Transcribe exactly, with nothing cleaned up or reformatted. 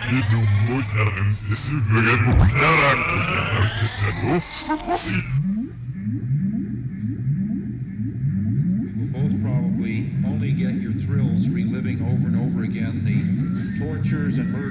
both probably only get your thrills reliving over and over again the tortures and murders